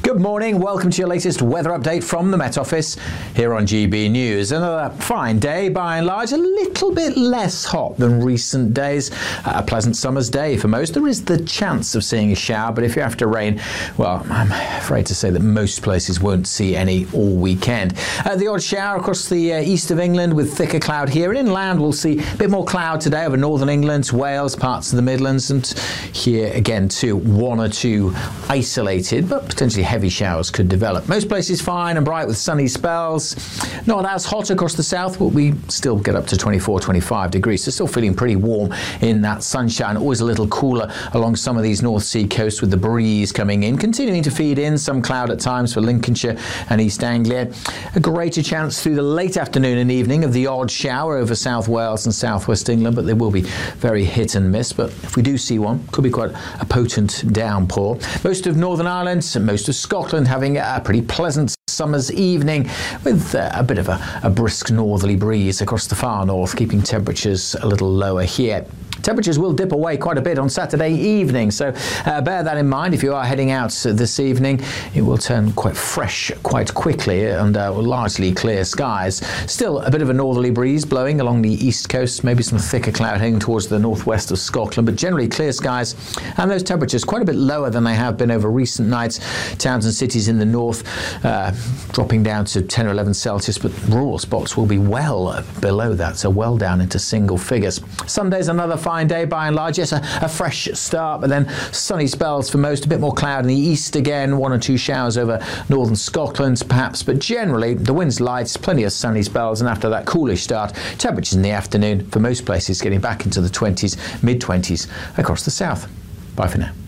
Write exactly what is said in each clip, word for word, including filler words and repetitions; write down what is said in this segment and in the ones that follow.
Good morning, welcome to your latest weather update from the Met Office here on G B News. Another fine day by and large, a little bit less hot than recent days. A pleasant summer's day for most. There is the chance of seeing a shower, but if you're after rain, well, I'm afraid to say that most places won't see any all weekend. Uh, the odd shower across the uh, east of England with thicker cloud here. And inland we'll see a bit more cloud today over northern England, Wales, parts of the Midlands, and here again too, one or two isolated but potentially heavy showers could develop. Most places fine and bright with sunny spells. Not as hot across the south, but we still get up to twenty-four, twenty-five degrees. So still feeling pretty warm in that sunshine. Always a little cooler along some of these North Sea coasts with the breeze coming in, continuing to feed in some cloud at times for Lincolnshire and East Anglia. A greater chance through the late afternoon and evening of the odd shower over South Wales and South West England, but they will be very hit and miss. But if we do see one, could be quite a potent downpour. Most of Northern Ireland, most of Scotland having a pretty pleasant summer's evening with uh, a bit of a, a brisk northerly breeze across the far north, keeping temperatures a little lower here. Temperatures will dip away quite a bit on Saturday evening, so uh, bear that in mind if you are heading out this evening. It will turn quite fresh quite quickly under largely clear skies. Still a bit of a northerly breeze blowing along the east coast, maybe some thicker cloud heading towards the northwest of Scotland, but generally clear skies, and those temperatures quite a bit lower than they have been over recent nights. Towns and cities in the north uh, dropping down to ten or eleven Celsius, but rural spots will be well below that, so well down into single figures. Sunday's another fine day by and large. Yes, a, a fresh start, but then sunny spells for most, a bit more cloud in the east again, one or two showers over northern Scotland perhaps, but generally the wind's light, plenty of sunny spells, and after that coolish start, temperatures in the afternoon for most places getting back into the twenties, mid-twenties across the south. Bye for now.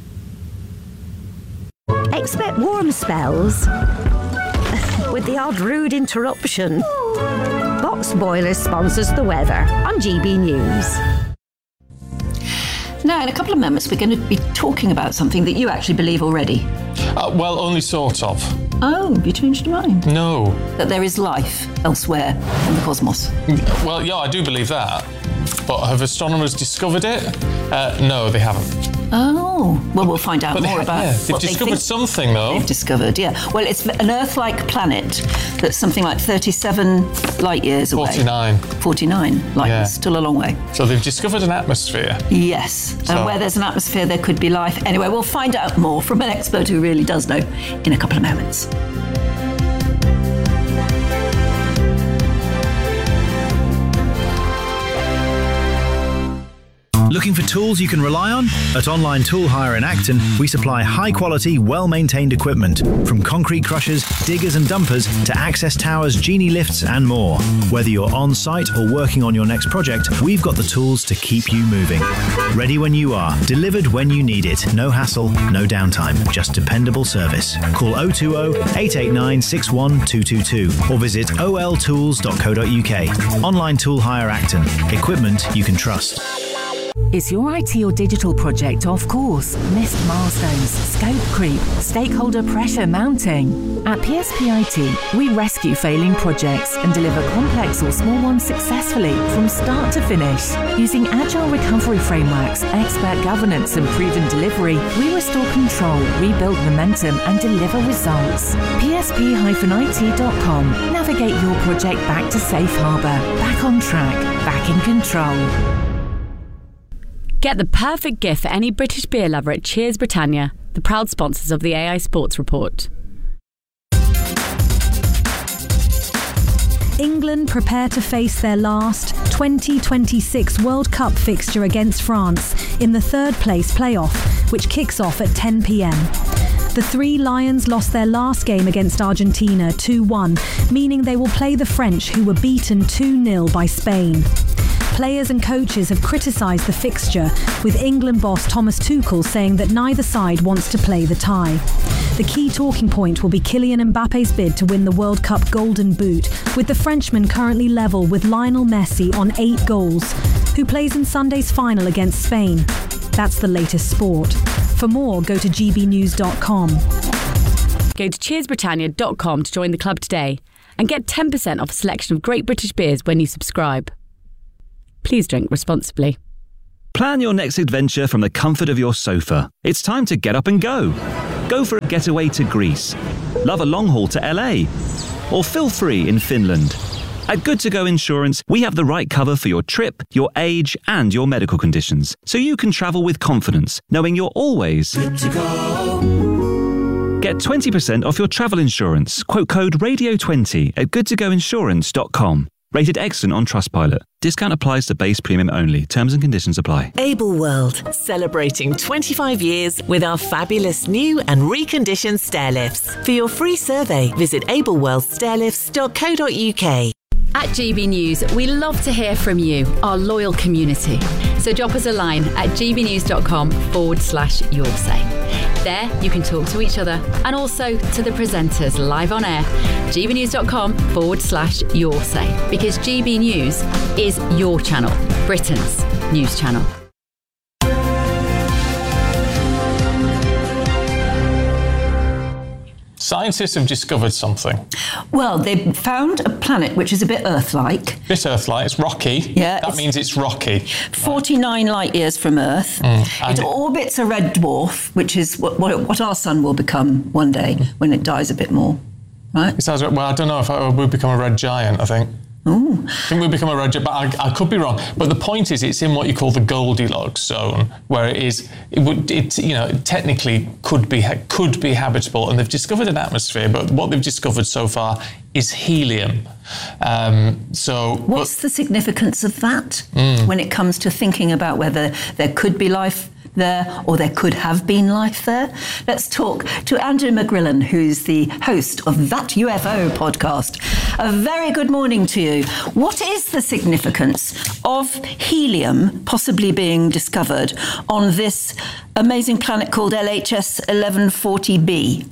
Expect warm spells with the odd rude interruption. Box Boilers sponsors the weather on G B News. Now, in a couple of moments, we're going to be talking about something that you actually believe already. Uh, well, only sort of. Oh, you changed your mind? No. That there is life elsewhere in the cosmos? Well, yeah, I do believe that. But have astronomers discovered it? Uh, no, they haven't. Oh, well, we'll find out but more they, about yeah, they've what discovered they something, though. They've discovered, yeah. Well, it's an Earth-like planet that's something like thirty-seven light years away. forty-nine. forty-nine light yeah. years, still a long way. So they've discovered an atmosphere. Yes, so. And where there's an atmosphere, there could be life. Anyway, we'll find out more from an expert who really does know in a couple of moments. Looking for tools you can rely on? At Online Tool Hire in Acton, we supply high-quality, well-maintained equipment, from concrete crushers, diggers and dumpers to access towers, genie lifts and more. Whether you're on-site or working on your next project, we've got the tools to keep you moving. Ready when you are, delivered when you need it. No hassle, no downtime, just dependable service. Call oh two oh, eight eight nine, six one two two two or visit o l tools dot co dot u k. Online Tool Hire Acton. Equipment you can trust. Is your I T or digital project off course? Missed milestones, scope creep, stakeholder pressure mounting? At P S P I T, we rescue failing projects and deliver complex or small ones successfully from start to finish. Using agile recovery frameworks, expert governance and proven delivery, we restore control, rebuild momentum and deliver results. P S P I T dot com. Navigate your project back to safe harbour, back on track, back in control. Get the perfect gift for any British beer lover at Cheers Britannia, the proud sponsors of the A I Sports Report. England prepare to face their last twenty twenty-six World Cup fixture against France in the third place playoff, which kicks off at ten p m. The Three Lions lost their last game against Argentina two one, meaning they will play the French, who were beaten two nil by Spain. Players and coaches have criticised the fixture, with England boss Thomas Tuchel saying that neither side wants to play the tie. The key talking point will be Kylian Mbappe's bid to win the World Cup Golden Boot, with the Frenchman currently level with Lionel Messi on eight goals, who plays in Sunday's final against Spain. That's the latest sport. For more, go to g b news dot com. Go to cheers britannia dot com to join the club today and get ten percent off a selection of great British beers when you subscribe. Please drink responsibly. Plan your next adventure from the comfort of your sofa. It's time to get up and go. Go for a getaway to Greece. Love a long haul to L A. Or feel free in Finland. At Good To Go Insurance, we have the right cover for your trip, your age, and your medical conditions, so you can travel with confidence, knowing you're always good to go. Get twenty percent off your travel insurance. Quote code radio twenty at good to go insurance dot com. Rated excellent on Trustpilot. Discount applies to base premium only. Terms and conditions apply. Able World, celebrating twenty-five years with our fabulous new and reconditioned stair lifts. For your free survey, visit able world stair lifts dot co dot uk. At G B News, we love to hear from you, our loyal community. So drop us a line at gbnews.com forward slash your say. There, you can talk to each other and also to the presenters live on air. gbnews.com forward slash your say. Because G B News is your channel, Britain's news channel. Scientists have discovered something. Well, they found a planet which is a bit Earth-like. Bit Earth-like. It's rocky. Yeah, that it's means it's rocky. forty-nine light years from Earth. Mm. It orbits a red dwarf, which is what, what, what our sun will become one day when it dies a bit more. Right? It sounds, well, I don't know if I would become a red giant, I think. Ooh. I think we'll become a red giant, but I, I could be wrong. But the point is, it's in what you call the Goldilocks zone, where it is, it would, it, you know, technically could be could be habitable, and they've discovered an atmosphere. But what they've discovered so far is helium. Um, so, what's but, the significance of that mm. when it comes to thinking about whether there could be life there or there could have been life there? Let's talk to Andrew McGrillen, who's the host of That U F O podcast. A very good morning to you. What is the significance of helium possibly being discovered on this amazing planet called L H S eleven forty b?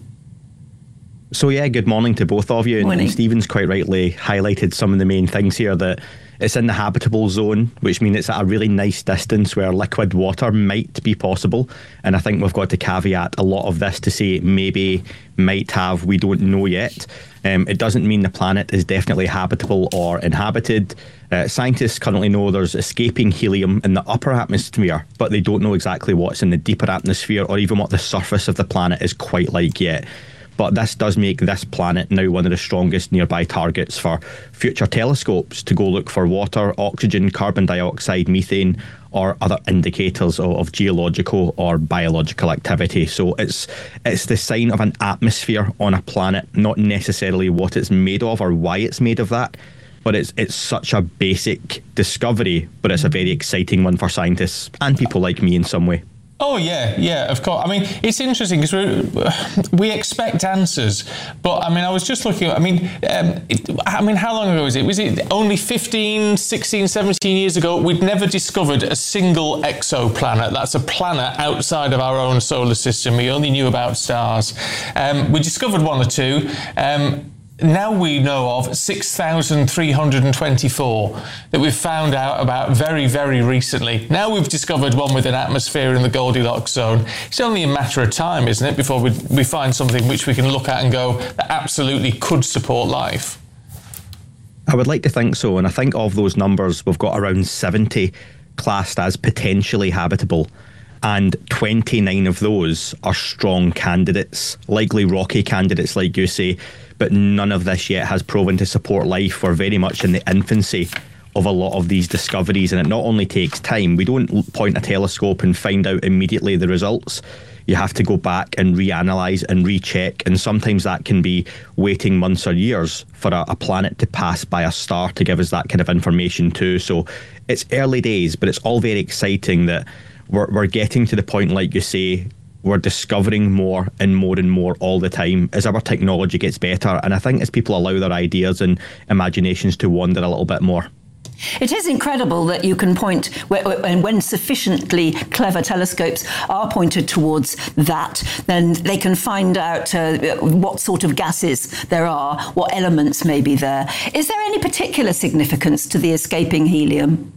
So yeah, good morning to both of you. Morning. And Stephen's quite rightly highlighted some of the main things here, that it's in the habitable zone, which means it's at a really nice distance where liquid water might be possible. And I think we've got to caveat a lot of this to say maybe, might have, we don't know yet. Um, it doesn't mean the planet is definitely habitable or inhabited. Uh, scientists currently know there's escaping helium in the upper atmosphere, but they don't know exactly what's in the deeper atmosphere or even what the surface of the planet is quite like yet. But this does make this planet now one of the strongest nearby targets for future telescopes to go look for water, oxygen, carbon dioxide, methane, or other indicators of, of geological or biological activity. So it's it's the sign of an atmosphere on a planet, not necessarily what it's made of or why it's made of that. But it's it's such a basic discovery, but it's a very exciting one for scientists and people like me in some way. Oh, yeah, yeah, of course. I mean, it's interesting because we expect answers, but I mean, I was just looking at, I mean, um, it, I mean, how long ago was it? Was it only fifteen, sixteen, seventeen years ago? We'd never discovered a single exoplanet. That's a planet outside of our own solar system. We only knew about stars. Um, we discovered one or two. Um, Now we know of six thousand three hundred twenty-four that we've found out about very, very recently. Now we've discovered one with an atmosphere in the Goldilocks zone. It's only a matter of time, isn't it, before we, we find something which we can look at and go, that absolutely could support life. I would like to think so, and I think of those numbers, we've got around seventy classed as potentially habitable, and twenty-nine of those are strong candidates, likely rocky candidates like you say, but none of this yet has proven to support life. We're very much in the infancy of a lot of these discoveries, and it not only takes time. We don't point a telescope and find out immediately the results. You have to go back and reanalyze and recheck, and sometimes that can be waiting months or years for a, a planet to pass by a star to give us that kind of information too. So it's early days, but it's all very exciting that we're, we're getting to the point, like you say, we're discovering more and more and more all the time as our technology gets better. And I think as people allow their ideas and imaginations to wander a little bit more. It is incredible that you can point, and when sufficiently clever telescopes are pointed towards that, then they can find out uh, what sort of gases there are, what elements may be there. Is there any particular significance to the escaping helium?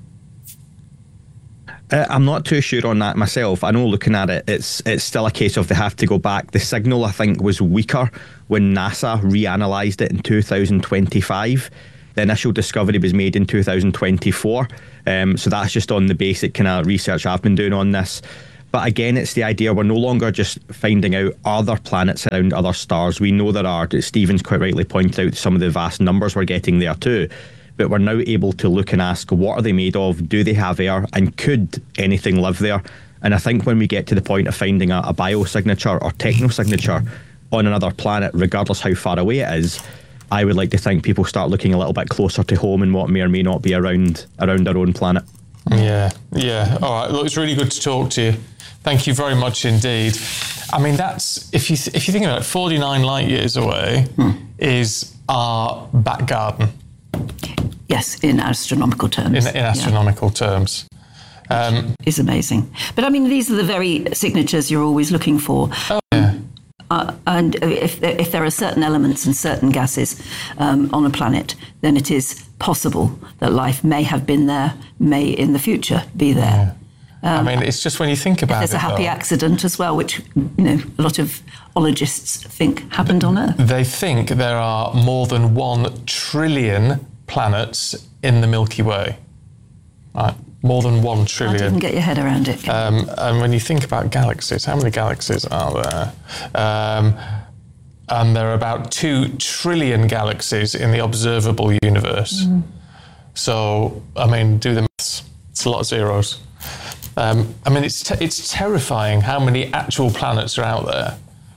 Uh, I'm not too sure on that myself. I know looking at it, it's it's still a case of they have to go back. The signal, I think, was weaker when NASA reanalyzed it in two thousand twenty-five. The initial discovery was made in two thousand twenty-four. Um, so that's just on the basic kind of research I've been doing on this. But again, it's the idea we're no longer just finding out other planets around other stars. We know there are, Stephen's quite rightly pointed out some of the vast numbers we're getting there too. But we're now able to look and ask, what are they made of? Do they have air? And could anything live there? And I think when we get to the point of finding a, a biosignature or technosignature on another planet, regardless how far away it is, I would like to think people start looking a little bit closer to home and what may or may not be around around our own planet. Yeah, yeah. All right. Look, it's really good to talk to you. Thank you very much indeed. I mean, that's, if you th- if you think about it, forty-nine light years away hmm. is our back garden. Yes, in astronomical terms. In, in astronomical yeah. terms. Um, is amazing. But I mean, these are the very signatures you're always looking for. Oh, yeah. Uh, and if there, if there are certain elements and certain gases um, on a planet, then it is possible that life may have been there, may in the future be there. Yeah. Um, I mean, it's just when you think about it. There's a happy though, accident as well, which, you know, a lot of ologists think happened on Earth. They think there are more than one trillion planets in the Milky Way. Right. More than one trillion. I didn't get your head around it. Um, and when you think about galaxies, how many galaxies are there? Um, and there are about two trillion galaxies in the observable universe. Mm. So, I mean, do the maths. It's a lot of zeros. Um, I mean, it's te- it's terrifying how many actual planets are out there.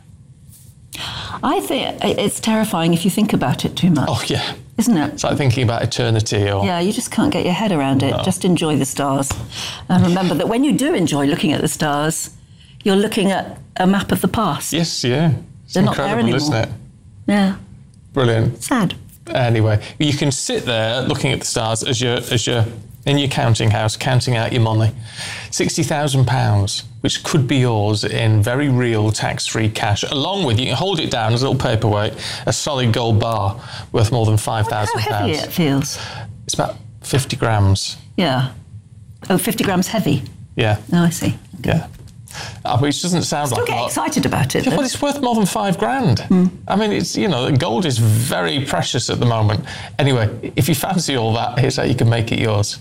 I think it's terrifying if you think about it too much. Oh, yeah. Isn't it? It's like thinking about eternity. Or Yeah, you just can't get your head around it. No. Just enjoy the stars. And remember that when you do enjoy looking at the stars, you're looking at a map of the past. Yes, yeah. It's They're not there incredible, anymore. isn't it? Yeah. Brilliant. Sad. Anyway, you can sit there looking at the stars as you're, as you're in your counting house, counting out your money. sixty thousand pounds, which could be yours in very real tax-free cash, along with, you can hold it down as a little paperweight, a solid gold bar worth more than five thousand pounds. How heavy it feels. It's about fifty grams. Yeah. Oh, fifty grams heavy. Yeah. Oh, I see. Okay. Yeah. Uh, which doesn't sound Still like get a lot. excited about it. Yeah, though. well, it's worth more than five grand. Mm. I mean, it's, you know, gold is very precious at the moment. Anyway, if you fancy all that, here's how you can make it yours.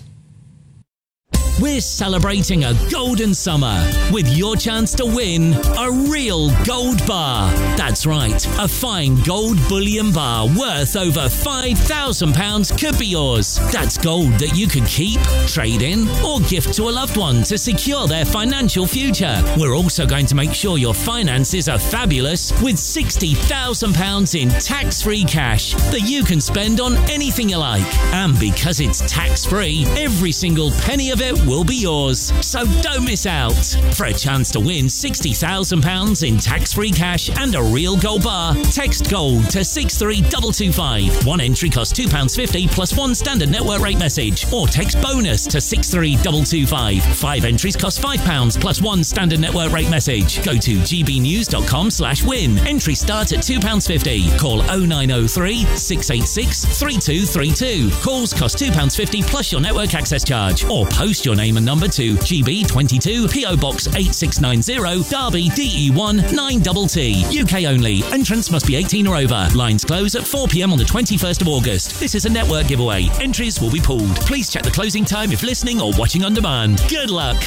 We're celebrating a golden summer with your chance to win a real gold bar. That's right, a fine gold bullion bar worth over five thousand pounds could be yours. That's gold that you could keep, trade in, or gift to a loved one to secure their financial future. We're also going to make sure your finances are fabulous with sixty thousand pounds in tax-free cash that you can spend on anything you like. And because it's tax-free, every single penny of it will be yours. So don't miss out. For a chance to win sixty thousand pounds in tax-free cash and a real gold bar, text GOLD to six three two two five. One entry costs two pounds fifty plus one standard network rate message. Or text BONUS to six three two two five. Five entries cost five pounds plus one standard network rate message. Go to gbnews.com slash win. Entry starts at two pounds fifty. Call oh nine oh three, six eight six, three two three two. Calls cost two pounds fifty plus your network access charge. Or post your name and number to G B twenty-two, P O Box eight six nine zero, Derby, D E one nine T T. U K only. Entrants must be eighteen or over. Lines close at four p.m. on the twenty-first of August. This is a network giveaway. Entries will be pooled. Please check the closing time if listening or watching on demand. Good luck.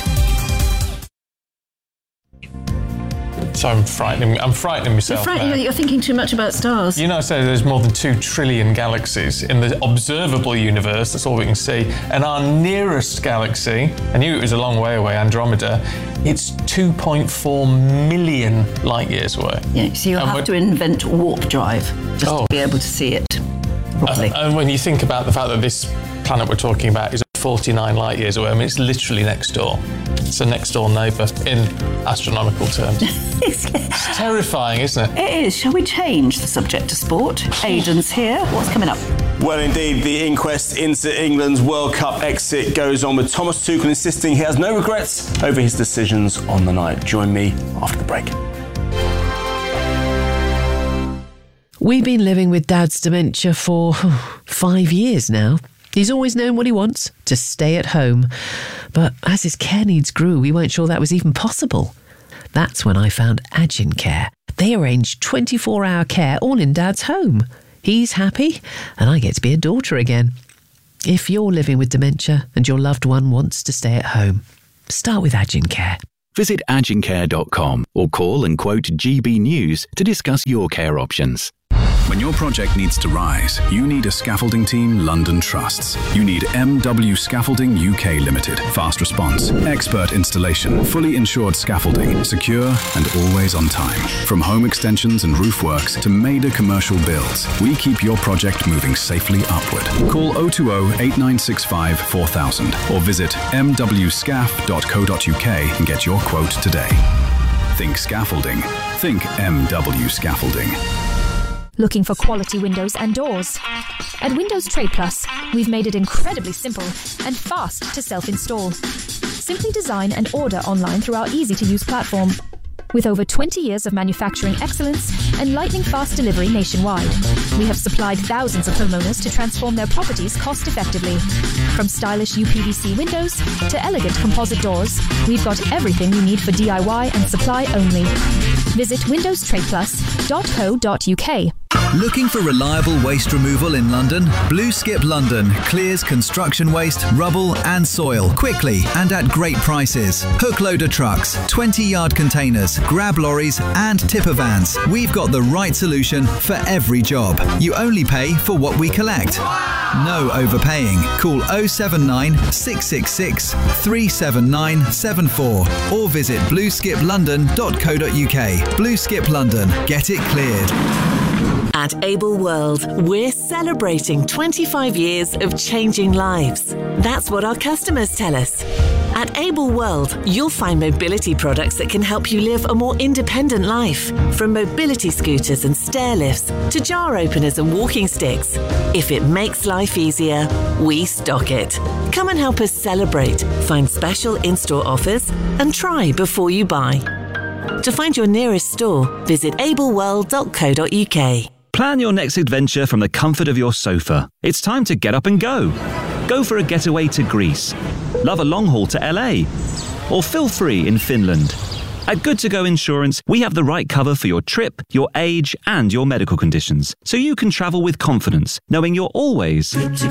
So I'm frightening. I'm frightening myself. You're frightening. there. You're thinking too much about stars. You know, I say there's more than two trillion galaxies in the observable universe. That's all we can see. And our nearest galaxy, I knew it was a long way away, Andromeda, it's two point four million light years away. Yeah, so you'll And have when- to invent warp drive just Oh. to be able to see it properly. And, and when you think about the fact that this planet we're talking about is forty-nine light years away, I mean, it's literally next door. It's a next door neighbour in astronomical terms. It's terrifying, isn't it? It is. Shall we change the subject to sport? Aidan's here. What's coming up? Well, indeed, the inquest into England's World Cup exit goes on, with Thomas Tuchel insisting he has no regrets over his decisions on the night. Join me after the break. We've been living with Dad's dementia for five years now. He's always known what he wants, to stay at home. But as his care needs grew, we weren't sure that was even possible. That's when I found Agin Care. They arrange twenty-four hour care all in Dad's home. He's happy, and I get to be a daughter again. If you're living with dementia and your loved one wants to stay at home, start with Agin Care. Visit agincare dot com or call and quote G B News to discuss your care options. When your project needs to rise, you need a scaffolding team London trusts. You need M W Scaffolding U K Limited. Fast response, expert installation, fully insured scaffolding, secure and always on time. From home extensions and roof works to major commercial builds, we keep your project moving safely upward. Call oh two oh, eight nine six five, four thousand or visit m w scaf dot co dot u k and get your quote today. Think scaffolding. Think M W Scaffolding. Looking for quality windows and doors? At Windows Trade Plus, we've made it incredibly simple and fast to self-install. Simply design and order online through our easy-to-use platform. With over twenty years of manufacturing excellence and lightning-fast delivery nationwide, we have supplied thousands of homeowners to transform their properties cost-effectively. From stylish U P V C windows to elegant composite doors, we've got everything you need for D I Y and supply only. Visit windows trade plus dot co dot u k. Looking for reliable waste removal in London? Blue Skip London clears construction waste, rubble and soil quickly and at great prices. Hook loader trucks, twenty yard containers, grab lorries and tipper vans. We've got the right solution for every job. You only pay for what we collect. No overpaying. Call oh seven nine, six six six, three seven nine seven four or visit blue skip london dot co dot u k. Blue Skip London. Get it cleared. At Able World, we're celebrating twenty-five years of changing lives. That's what our customers tell us. At Able World, you'll find mobility products that can help you live a more independent life. From mobility scooters and stair lifts to jar openers and walking sticks. If it makes life easier, we stock it. Come and help us celebrate, find special in-store offers and try before you buy. To find your nearest store, visit able world dot co dot u k. Plan your next adventure from the comfort of your sofa. It's time to get up and go. Go for a getaway to Greece. Love a long haul to L A. Or feel free in Finland. At Good To Go Insurance, we have the right cover for your trip, your age, and your medical conditions, so you can travel with confidence, knowing you're always good to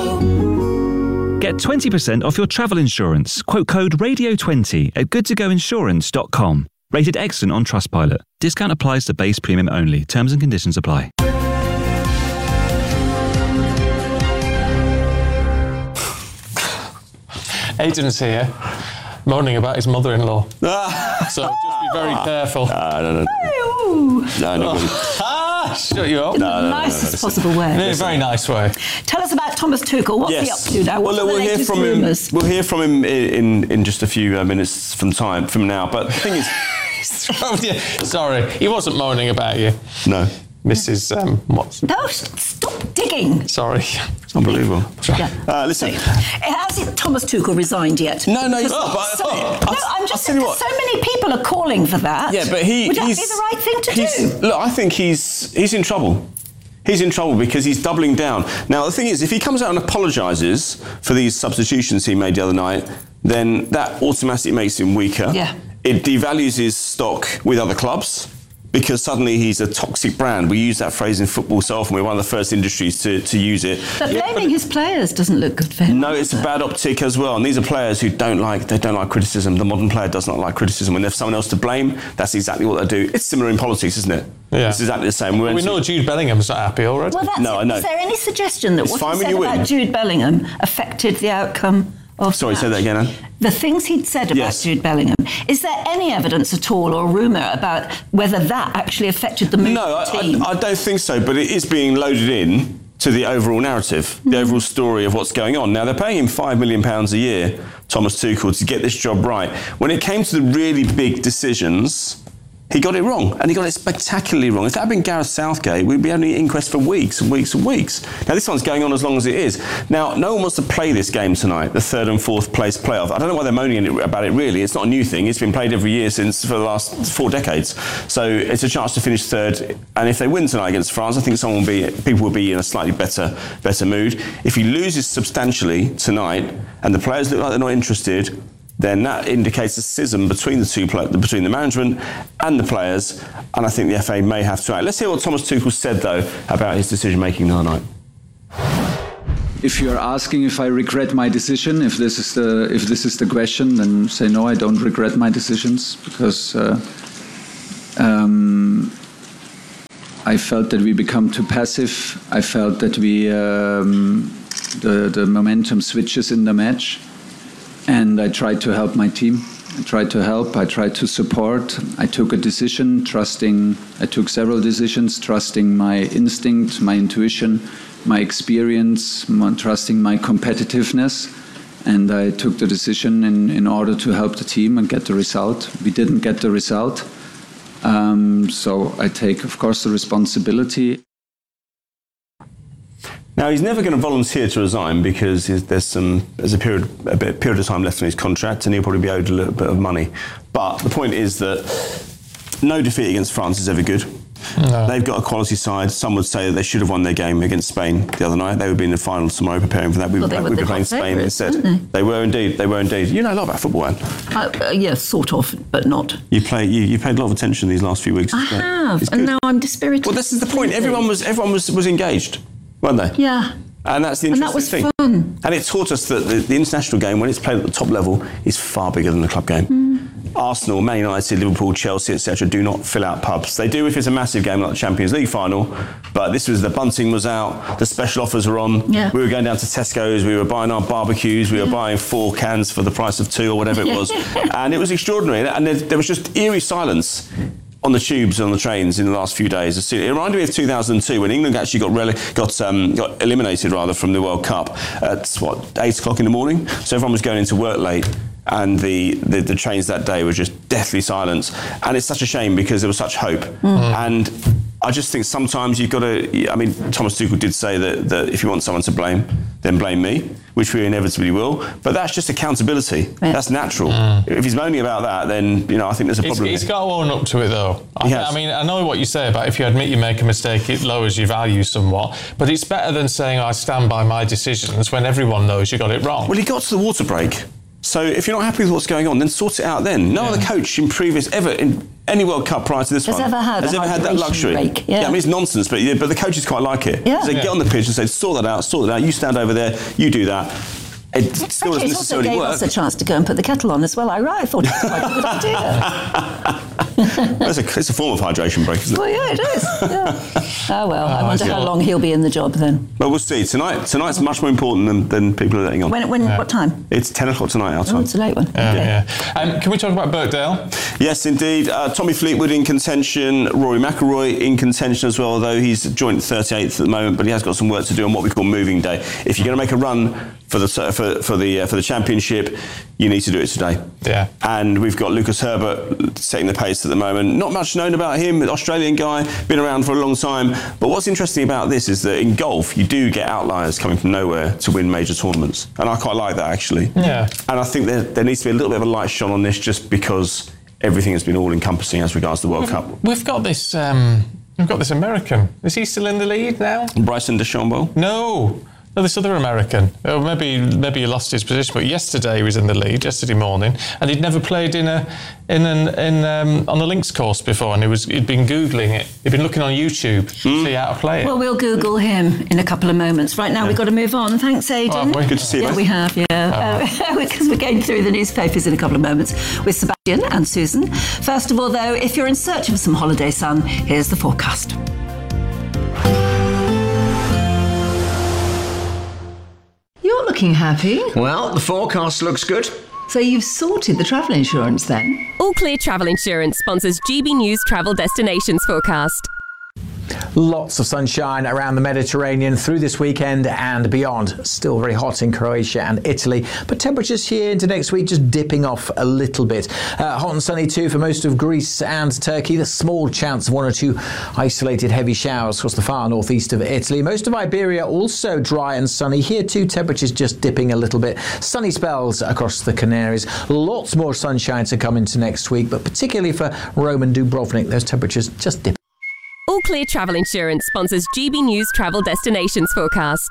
go. Get twenty percent off your travel insurance. Quote code radio twenty at good to go insurance dot com. Rated excellent on Trustpilot. Discount applies to base premium only. Terms and conditions apply. Aidan's here, moaning about his mother-in-law. So just be very careful. No, no, no. No, no. Ah, shut you up. In the nicest possible way. In a very nice way. Tell us about Thomas Tuchel. What's Yes. he up to now? What Well, are the we'll hear latest from rumours? him. We'll hear from him in in, in just a few uh, minutes from time from now. But the thing is, Sorry, he wasn't moaning about you. No. Missus Um, what? No, s- stop digging. Sorry. It's unbelievable. Yeah. Uh, listen. Has it, Thomas Tuchel resigned yet? No, no, he's Because- not, but- so, oh, no, I'll- I'm just I'll tell you saying, what. so many people are calling for that. Yeah, but he Would that he's, be the right thing to he's- do? Look, I think he's he's in trouble. He's in trouble because he's doubling down. Now, the thing is, if he comes out and apologises for these substitutions he made the other night, then that automatically makes him weaker. Yeah. It devalues his stock with other clubs because suddenly he's a toxic brand. We use that phrase in football so often. We're one of the first industries to, to use it. But Yeah, blaming his players doesn't look good for him. No, it's a bad optic as well. And these are players who don't like they don't like criticism. The modern player does not like criticism. When there's someone else to blame, that's exactly what they do. It's similar in politics, isn't it? Yeah. It's exactly the same. We're Well, we into- know Jude Bellingham's not happy already. Well, that's No, it. I know. Is there any suggestion that It's what fine he when said you win. about Jude Bellingham affected the outcome of Sorry, the say that again, Anne. The things he'd said about Yes. Jude Bellingham. Is there any evidence at all or rumour about whether that actually affected the move No, of the I, team? I, I don't think so, but it is being loaded in to the overall narrative, the overall story of what's going on. Now, they're paying him five million pounds a year, Thomas Tuchel, to get this job right. When it came to the really big decisions, he got it wrong, and he got it spectacularly wrong. If that had been Gareth Southgate, we'd be having an inquest for weeks and weeks and weeks. Now, this one's going on as long as it is. Now, no one wants to play this game tonight, the third and fourth place playoff. I don't know why they're moaning about it, really. It's not a new thing. It's been played every year since for the last four decades. So it's a chance to finish third, and if they win tonight against France, I think someone will be, people will be in a slightly better, better mood. If he loses substantially tonight, and the players look like they're not interested, then that indicates a schism between the two play- between the management and the players, and I think the F A may have to act. Let's hear what Thomas Tuchel said, though, about his decision-making the other night. if you're asking if I regret my decision, if this is the if this is the question, then say no, I don't regret my decisions, because uh, um, I felt that we become too passive. I felt that we um, the the momentum switches in the match, and I tried to help my team. I tried to help. I tried to support. I took a decision, trusting. I took several decisions, trusting my instinct, my intuition, my experience, my, trusting my competitiveness, and I took the decision in, in order to help the team and get the result. We didn't get the result, um, so I take, of course, the responsibility. Now, he's never going to volunteer to resign because there's some there's a period a bit, period of time left in his contract, and he'll probably be owed a little bit of money. But the point is that no defeat against France is ever good. No. They've got a quality side. Some would say that they should have won their game against Spain the other night. They would be in the final tomorrow preparing for that. We well, would be playing Spain instead. They? they were indeed. They were indeed. You know a lot about football, Anne. Uh, uh, yes, sort of, but not. You play. You, you paid a lot of attention these last few weeks. I have, and now I'm dispirited. Well, this is the point. Everyone was everyone was, was engaged, weren't they? Yeah. And that's the interesting and that was thing. Fun. And it taught us that the, the international game, when it's played at the top level, is far bigger than the club game. Mm. Arsenal, Man United, Liverpool, Chelsea, et cetera, do not fill out pubs. They do if it's a massive game like the Champions League final. But this was the bunting was out, the special offers were on. Yeah. We were going down to Tesco's, we were buying our barbecues, we yeah. were buying four cans for the price of two or whatever it was, and it was extraordinary. And there, there was just eerie silence on the tubes and on the trains in the last few days. It reminded me of two thousand two when England actually got rele- got um, got eliminated rather from the World Cup at what eight o'clock in the morning. So everyone was going into work late, and the, the, the trains that day were just deathly silent. And it's such a shame because there was such hope. Mm. And I just think sometimes you've got to. I mean, Thomas Tuchel did say that, that if you want someone to blame, then blame me, which we inevitably will. But that's just accountability. Yeah. That's natural. Mm. If he's moaning about that, then you know I think there's a problem. He's, he's got to own up to it, though. I, I mean, I know what you say about if you admit you make a mistake, it lowers your value somewhat. But it's better than saying I stand by my decisions when everyone knows you got it wrong. Well, he got to the water break. So if you're not happy with what's going on, then sort it out then. No yeah. other coach in previous ever in any World Cup prior to this has one ever had has ever had that luxury. Break. Yeah. yeah, I mean it's nonsense, but yeah, but the coaches quite like it. Yeah. So they yeah. get on the pitch and say, sort that out, sort that out. You stand over there, you do that. It still Actually, doesn't necessarily it also gave work. us a chance to go and put the kettle on as well. I, I thought it was quite a good idea. It's a, it's a form of hydration break, isn't it? Well, yeah, it is. Yeah. Oh, well, I wonder yeah. how long he'll be in the job then. Well, we'll see. Tonight, Tonight's much more important than, than people are letting on. When? when yeah. What time? It's ten o'clock tonight outside. Oh, it's a late one. Yeah, okay. yeah. Um, can we talk about Birkdale? Yes, indeed. Uh, Tommy Fleetwood in contention, Rory McIlroy in contention as well, although he's joint thirty-eighth at the moment, but he has got some work to do on what we call moving day. If you're going to make a run for the for, for the uh, for the championship, you need to do it today. Yeah. And we've got Lucas Herbert setting the pace at the moment. Not much known about him, an Australian guy, been around for a long time. But what's interesting about this is that in golf, you do get outliers coming from nowhere to win major tournaments. And I quite like that, actually. Yeah. And I think there, there needs to be a little bit of a light shone on this just because everything has been all-encompassing as regards the World we've, Cup. We've got this... Um, we've got this American. Is he still in the lead now? Bryson DeChambeau? No. No, this other American. Oh, maybe maybe he lost his position, but yesterday he was in the lead, yesterday morning, and he'd never played in a in an in um, on the links course before, and he was he'd been googling it. He'd been looking on YouTube to mm. see how to play it. Well, we'll Google him in a couple of moments. Right now, yeah. we've got to move on. Thanks, Aidan. Oh, good to see you. Yeah, we have. Yeah, because uh, we're going through the newspapers in a couple of moments with Sebastian and Susan. First of all, though, if you're in search of some holiday sun, here's the forecast. You're looking happy. Well, the forecast looks good. So you've sorted the travel insurance then? All Clear Travel Insurance sponsors G B News Travel Destinations Forecast. Lots of sunshine around the Mediterranean through this weekend and beyond. Still very hot in Croatia and Italy, but temperatures here into next week just dipping off a little bit. Uh, hot and sunny too for most of Greece and Turkey. The small chance of one or two isolated heavy showers across the far northeast of Italy. Most of Iberia also dry and sunny. Here too, temperatures just dipping a little bit. Sunny spells across the Canaries. Lots more sunshine to come into next week, but particularly for Rome and Dubrovnik, those temperatures just dip. All Clear Travel Insurance sponsors G B News Travel Destinations Forecast.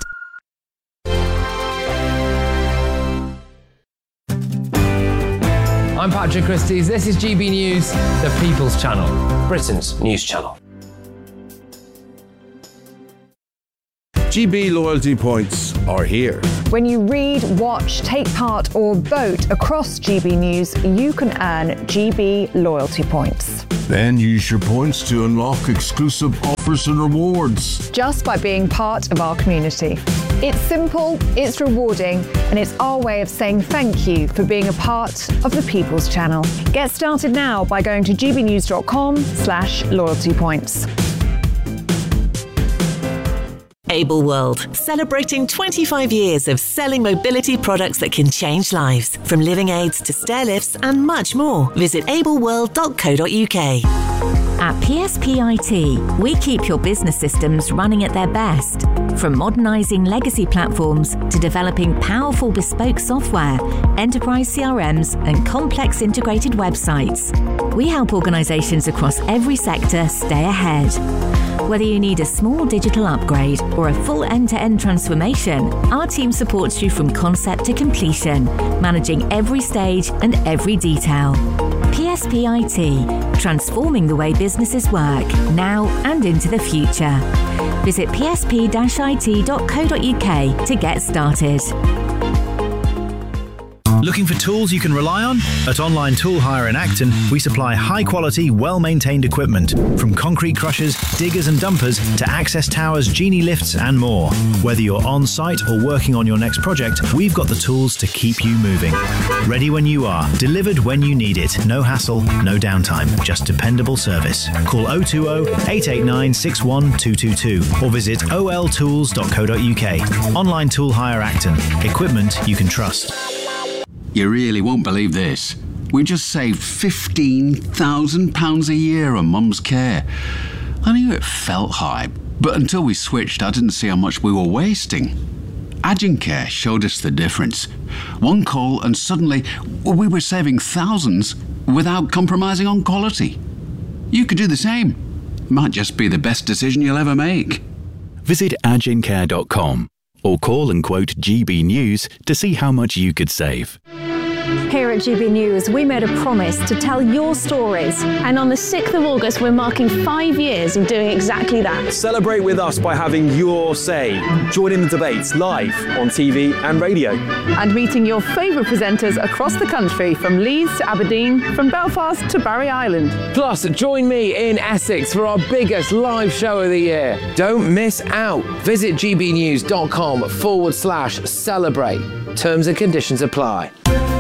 I'm Patrick Christys. This is G B News, the People's Channel, Britain's news channel. G B loyalty points are here. When you read, watch, take part or vote across G B News, you can earn G B loyalty points. Then use your points to unlock exclusive offers and rewards. Just by being part of our community. It's simple, it's rewarding, and it's our way of saying thank you for being a part of the People's Channel. Get started now by going to gbnews.com slash loyalty points. Able World, celebrating twenty-five years of selling mobility products that can change lives. From living aids to stair lifts and much more. Visit able world dot co dot uk. At P S P I T, we keep your business systems running at their best. From modernising legacy platforms to developing powerful bespoke software, enterprise C R Ms and complex integrated websites, we help organisations across every sector stay ahead. Whether you need a small digital upgrade or a full end-to-end transformation, our team supports you from concept to completion, managing every stage and every detail. P S P I T, transforming the way businesses work, now and into the future. Visit p s p dash i t dot co dot u k to get started. Looking for tools you can rely on? At Online Tool Hire in Acton, we supply high-quality, well-maintained equipment, from concrete crushers, diggers and dumpers to access towers, genie lifts and more. Whether you're on-site or working on your next project, we've got the tools to keep you moving. Ready when you are, delivered when you need it. No hassle, no downtime, just dependable service. Call oh two oh, eight eight nine, six one two two two or visit o l tools dot co dot u k. Online Tool Hire Acton. Equipment you can trust. You really won't believe this. We just saved fifteen thousand pounds a year on Mum's care. I knew it felt high, but until we switched, I didn't see how much we were wasting. Agencare showed us the difference. One call and suddenly we were saving thousands without compromising on quality. You could do the same. Might just be the best decision you'll ever make. Visit agencare dot com or call and quote G B News to see how much you could save. Here at G B News, we made a promise to tell your stories. And on the sixth of August, we're marking five years of doing exactly that. Celebrate with us by having your say. Join in the debates live on T V and radio. And meeting your favourite presenters across the country, from Leeds to Aberdeen, from Belfast to Barry Island. Plus, join me in Essex for our biggest live show of the year. Don't miss out. Visit gbnews.com forward slash celebrate. Terms and conditions apply.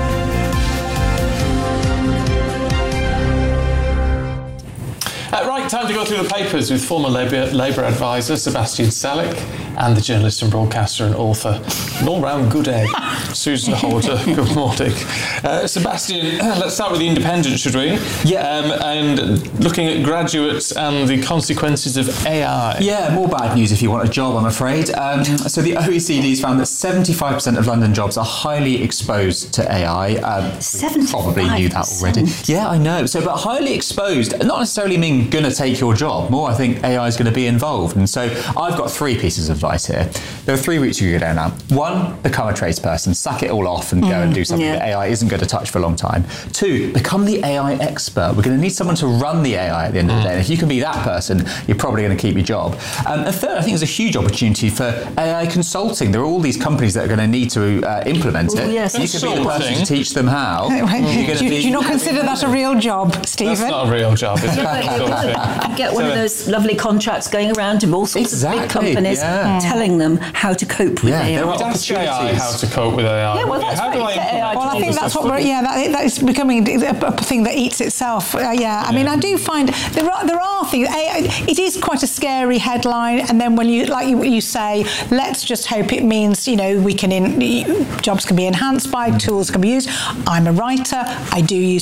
Uh, right, time to go through the papers with former Labour, Labour advisor Sebastian Selleck and the journalist and broadcaster and author, an all-round good egg, Susan Holder. Good morning. Uh, Sebastian, let's start with the Independent, should we? Yeah. Um, and looking at graduates and the consequences of A I. Yeah, more bad news if you want a job, I'm afraid. Um, so the O E C D's found that seventy-five percent of London jobs are highly exposed to A I. Um, probably knew that already. Yeah, I know. So, but highly exposed, not necessarily mean going to take your job. More, I think A I is going to be involved. And so I've got three pieces of advice here. There are three routes you can go down now. One, become a tradesperson, sack it all off and go mm, and do something yeah. that A I isn't going to touch for a long time. Two, become the A I expert. We're going to need someone to run the A I at the end mm. of the day. And if you can be that person, you're probably going to keep your job. Um, and third, I think there's a huge opportunity for A I consulting. There are all these companies that are going to need to uh, implement it. Well, yes, you can be the person to teach them how. do, do you not consider that a real job, Stephen? That's not a real job, is it? You get one of those lovely contracts going around to all sorts exactly, of big companies yeah. telling them how to cope with yeah, A I. There are Ask A I how to cope with A I. Yeah, well, that's how right. do I A I well, I think that's what we're, yeah, that, that is becoming a, a thing that eats itself. Uh, yeah, I yeah. mean, I do find there are there are things. A I, it is quite a scary headline, and then when you like you, you say, let's just hope it means you know we can in, jobs can be enhanced by mm. tools can be used. I'm a writer. I do use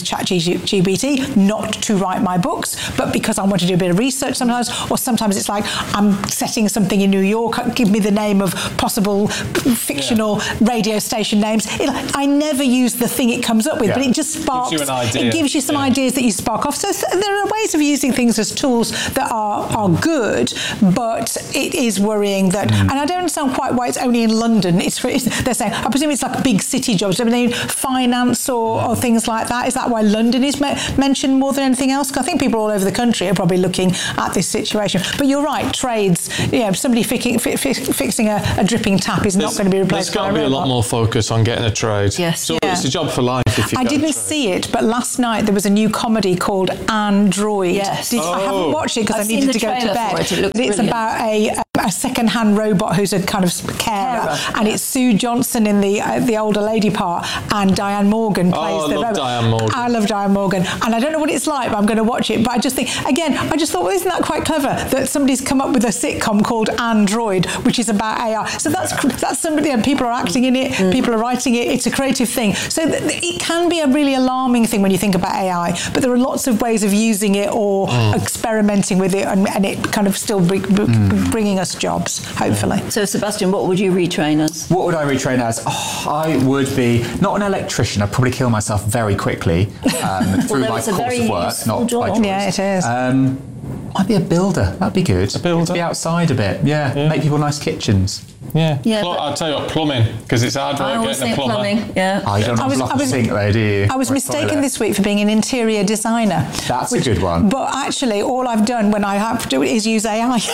ChatGPT not to write my books, but because I want to do a bit of research sometimes, or sometimes it's like I'm setting something in New York. Give me the name of possible fictional yeah. radio station names. It, I never use the thing it comes up with, yeah. but it just sparks. Gives you an idea. It gives you some yeah. ideas that you spark off. So th- there are ways of using things as tools that are, are good, but it is worrying that, mm. and I don't understand quite why it's only in London. It's, for, it's they're saying, I presume it's like big city jobs. I mean, finance or, or things like that. Is that why London is me- mentioned more than anything else? Because I think people all over the country are probably probably looking at this situation. But you're right, trades, you know, somebody fi- fi- fi- fixing a, a dripping tap is not There's- going to be replaced There's got by to a be a lot robot. more focus on getting a trade. Yes. So Yeah. it's a job for life if you I get a didn't trade. see it, but last night there was a new comedy called Android. Yes. Did, I haven't Oh. watched it because I I've seen needed the to go to trailer bed. for it. It looks But it's brilliant. about a, a second-hand robot who's a kind of carer, Carer, and it's Sue Johnson in the uh, the older lady part, and Diane Morgan Oh, plays I the love robot. Diane Morgan. I love Diane Morgan, and I don't know what it's like, but I'm going to watch it. But I just think, again, I just thought, well, isn't that quite clever that somebody's come up with a sitcom called Android, which is about A I. So that's that's somebody, and people are acting in it, Mm. people are writing it. It's a creative thing. So th- th- it can be a really alarming thing when you think about A I, but there are lots of ways of using it or Mm. experimenting with it, and, and it kind of still bring, bringing us jobs, hopefully. So, Sebastian, what would you retrain as? What would I retrain as? Oh, I would be not an electrician. I'd probably kill myself very quickly um, through Although my it's a course very of work, useful not job. by choice. Yeah, it is. Um, I'd be a builder. That'd be good. A builder. Be outside a bit. Yeah. Make people nice kitchens. Yeah. Yeah, Pl- but- I'll tell you what, plumbing, because it's hard I work always getting a think plumber. plumbing, yeah. Oh, you don't I have was- a block I of was- sink though, do you? I was Or a mistaken toilet? this week for being an interior designer. That's a good one. But actually, all I've done when I have to do it is use A I.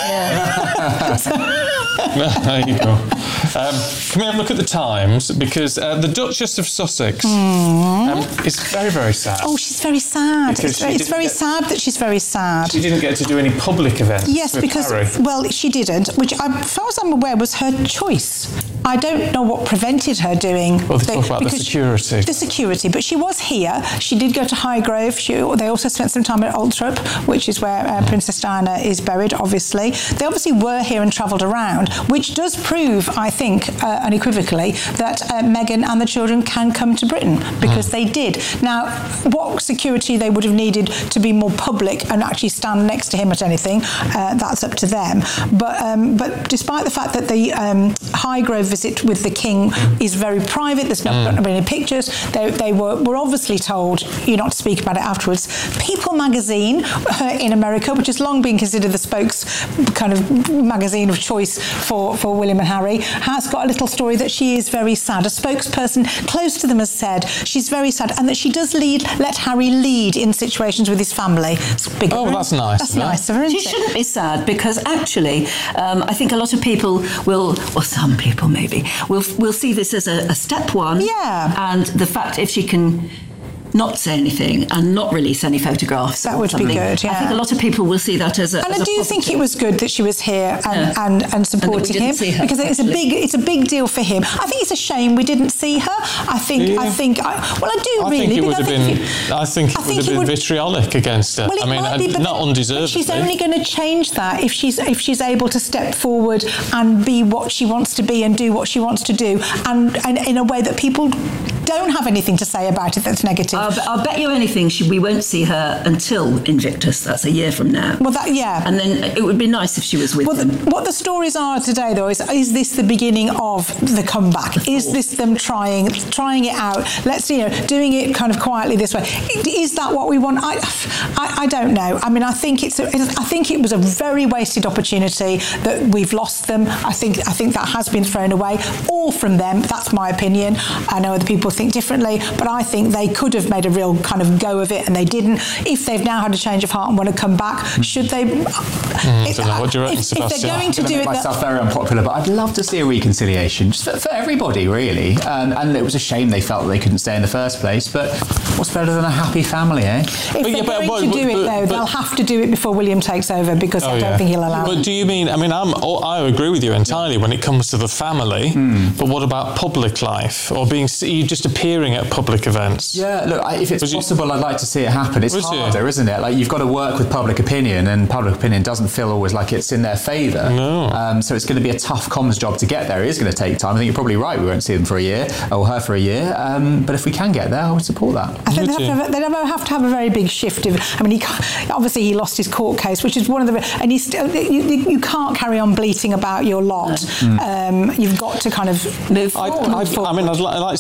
There you go. Um, can we have a look at the Times? Because uh, the Duchess of Sussex um, is very, very sad. Oh, she's very sad. Because It's, she very- it's didn't very get- sad that she's very sad. She didn't get to do any public events Yes, with because, Harry. well, she didn't, which, I, as far as I'm aware, was her choice. I don't know what prevented her doing. Well, they talk about the because she- security. the security, but she was here. She did go to Highgrove. She, they also spent some time at Althorp, which is where uh, Princess Diana is buried, obviously. They obviously were here and travelled around, which does prove, I think, uh, unequivocally, that uh, Meghan and the children can come to Britain, because Hmm. they did. Now, what security they would have needed to be more public and actually stand next to him at anything, uh, that's up to them. But um, but despite the fact that the um, Highgrove visit with the King is very private, there's not Mm. going to be any pictures, they, they were, were obviously told you're not to speak about it afterwards. People magazine uh, in America, which has long been considered the spokes kind of magazine of choice for, for William and Harry, has got a little story that she is very sad. A spokesperson close to them has said she's very sad, and that she does lead, let Harry lead in situations with his family. It's big Oh, of her. that's nice, That's isn't it? nice of her, isn't She it? shouldn't be sad, because actually, um, I think a lot of people will, or some people maybe, will will see this as a, a step one. Yeah. And the fact if she can not say anything and not release any photographs, That or would be something, good, I think yeah. a lot of people will see that as a. And as I a do think positive. it was good that she was here and, Yeah. and, and supporting didn't him, see her, because it's a actually. big it's a big deal for him. I think it's a shame we didn't see her. I think Yeah. I think I, well I do I really. think it because would have I think been. if I think it I would think have it been would- vitriolic against her. Well, it I mean, might I- be, but not but undeservedly. she's only going to change that if she's if she's able to step forward and be what she wants to be and do what she wants to do, and, and in a way that people don't have anything to say about it that's negative. I'll, bet- I'll bet you anything she, we won't see her until Invictus. That's a year from now. Well, that yeah. And then it would be nice if she was with Well, the, them. what the stories are today, though, is is this the beginning of the comeback? Is this them trying trying it out? Let's you know, doing it kind of quietly this way. Is that what we want? I, I, I don't know. I mean, I think it's a, I think it was a very wasted opportunity that we've lost them. I think I think that has been thrown away, all from them. That's my opinion. I know other people think differently, but I think they could have made a real kind of go of it, and they didn't. If they've now had a change of heart and want to come back, should they? Mm, I don't know. What do you reckon, if, if they're Sebastian? going to I'm do gonna it, make that- myself very unpopular, but I'd love to see a reconciliation, just for, for everybody, really. Um, and it was a shame they felt that they couldn't stay in the first place. But what's better than a happy family, eh? If But they're yeah, but- going but- to do but- it, though, but- they'll have to do it before William takes over, because I Oh, don't yeah. think he'll allow But it. do you mean? I mean, I'm. oh, I agree with you entirely when it comes to the family. But what about public life or being you just appearing at public events? Yeah, look, I, if it's Would you- possible, I'd like to see it happen. It's Would you? harder, isn't it? Like, you've got to work with public opinion, and public opinion doesn't feel always like it's in their favour. No. Um, so it's going to be a tough comms job to get there. It is going to take time. I think you're probably right. We won't see them for a year, or her for a year. Um, but if we can get there, I would support that. I think Would they you? have, to have, they'd have, have to have a very big shift of. I mean, he can't, obviously he lost his court case, which is one of the. And he's still, you, you you can't carry on bleating about your lot. Um, you've got to kind of move I, forward. I, I mean, I'd, li- I'd like to see Harry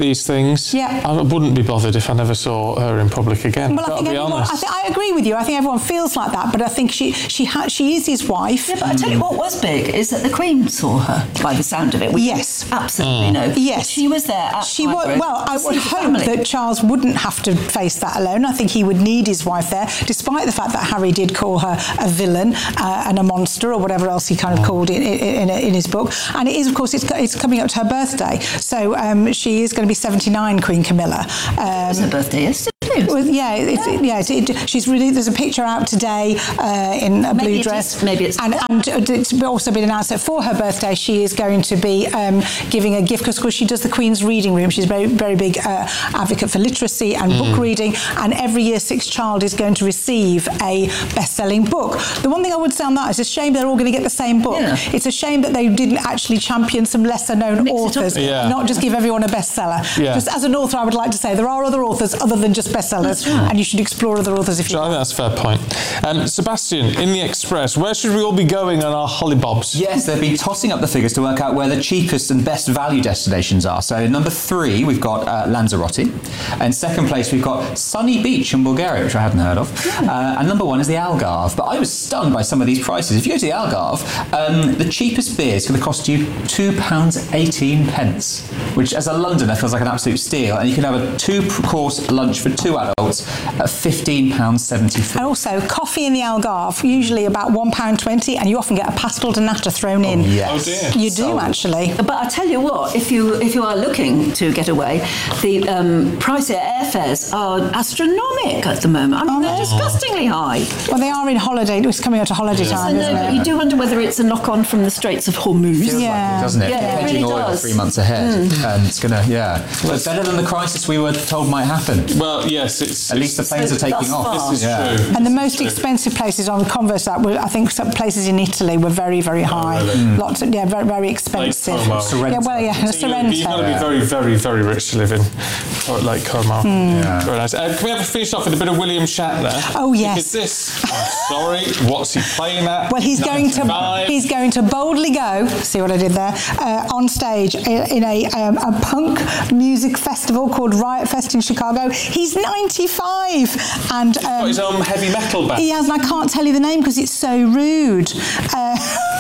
these things. Yeah. I wouldn't be bothered if I never saw her in public again. Well, I Gotta think be everyone, honest. I, think, I agree with you. I think everyone feels like that, but I think she she ha- she is his wife. Yeah, but I tell you what was big is that the Queen saw her, by the sound of it. We Yes. absolutely Mm. know. Yes. She was there at She was, Highbury well, I to would see the hope family. that Charles wouldn't have to face that alone. I think he would need his wife there, despite the fact that Harry did call her a villain uh, and a monster or whatever else he kind of called it in, in, in his book. And it is, of course, it's, it's coming up to her birthday. So um, she is going to be seventy-nine, Queen Camilla. Um, It's her birthday yesterday. well, yeah, it's, yeah. yeah it's, it, she's really. There's a picture out today uh, in a Maybe blue it dress. is- maybe it's- and, and it's also been announced that for her birthday she is going to be um, giving a gift because, of course, she does the Queen's Reading Room. She's a very, very big uh, advocate for literacy and book reading, and every year six child is going to receive a best-selling book. The one thing I would say on that is it's a shame they're all going to get the same book. Yeah. It's a shame that they didn't actually champion some lesser-known authors, Yeah. not just give everyone a bestseller. Yeah. Just as an author, I would like to say there are other authors other than just bestsellers, and you should explore other authors if you I think that's a fair point. Um, Sebastian, in the Express, where should we all be going on our hollybobs? Yes, they'll be tossing up the figures to work out where the cheapest and best value destinations are. So number three, we've got uh, Lanzarote. And second place, we've got Sunny Beach in Bulgaria, which I hadn't heard of. Uh, and number one is the Algarve. But I was stunned by some of these prices. If you go to the Algarve, um, the cheapest beer is going to cost you two pounds eighteen pence, which as a Londoner feels like an absolute steal. And you can have a two-course lunch for two adults at fifteen pounds seventy-three. And also, coffee in the Algarve, usually about one pound twenty, and you often get a pastel de nata thrown in. yes. Oh, dear. You do, actually. But I tell you what, if you if you are looking to get away, the um, price of airfares are astronomical at the moment. I mean, they're disgustingly high. Well, they are in holiday. It's coming up to holiday Yes, I time, know, isn't but it? you do wonder whether it's a knock-on from the Straits of Hormuz. Feels like it, doesn't it? Yeah, They're it hedging really oil does. three months ahead, and it's gonna, yeah. Well, it's better than the crisis we were told might happen. Well, yes, it's... At least the planes are taking thus off. far. This is Yeah. true. And the most expensive places on the converse that were, I think, some places in Italy were very, very high. really? Mm. Lots of, yeah, very, very expensive. Como. Yeah, well, yeah, So you- You've got to be Sorrento. very, very, very rich to live in Lake Como. Hmm. Very nice. Uh, can we have finish off with a bit of William Shatner? Oh, yes. Because this, I'm sorry, what's he playing at? Well, he's going to ninety-five? he's going to boldly go. See what I did there? Uh, on stage in, in a um, a punk music festival called Riot Fest in Chicago. He's ninety-five, and um, Got his own heavy metal band. he has, and I can't tell you the name because it's so rude. Uh,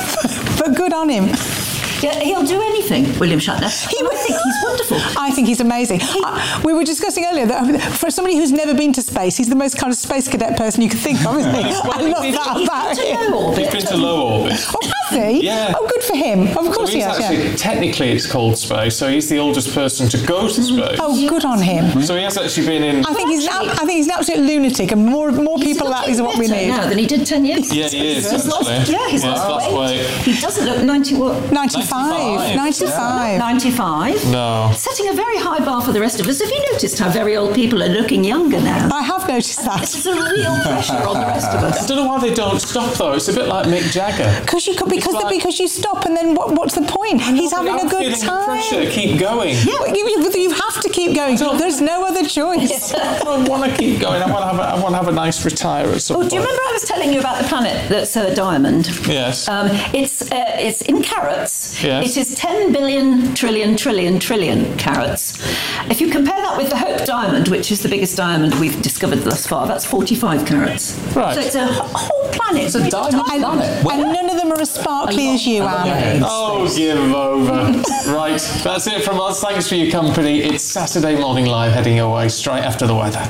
but good on him. Yeah, he'll do anything, William Shatner. He would think he's wonderful. I think he's amazing. I, we were discussing earlier that for somebody who's never been to space, he's the most kind of space cadet person you could think of, isn't he? I love he's- that he's about been to him. low orbit. He's been to low orbit. Oh, has he? Yeah. Oh, good for him. Of So course he he's has, actually, yeah. technically it's called space, so he's the oldest person to go to space. Oh, good on him. So he has actually been in... I think he's an, I think he's an absolute lunatic, and more more people like that is what we Better need. now than he did ten years ago. Yeah, he is, He's lost- actually. Yeah, he's Yeah, lost that's weight. why- He doesn't look ninety what? ninety-five. ninety-five. ninety-five. No. Setting a very high bar for the rest of us. Have you noticed how very old people are looking younger now? I have noticed that. This is a real pressure on the rest of I us. don't know why they don't stop though. It's a bit like Mick Jagger. Because you could, because It's the, like- because you stop, and then what, what's the point? He's having I'm a good feeling the time. pressure to keep going. Yeah, but you, you, you have to keep going. There's no other choice. I want to keep going. I want to have a, I want to have a nice retire at some Oh, point. do you remember I was telling you about the planet that's a diamond? Yes. Um, it's uh, it's in carats. Yes. It is ten billion trillion trillion trillion carats. If you compare that with the Hope Diamond, which is the biggest diamond we've discovered thus far, that's forty-five carats. Right. So it's a wh- whole planet. It's a diamond planet. And none of them are as sparkly as you, Anne. Oh, give over. Right, that's it from us. Thanks for your company. It's Saturday Morning Live heading away straight after the weather.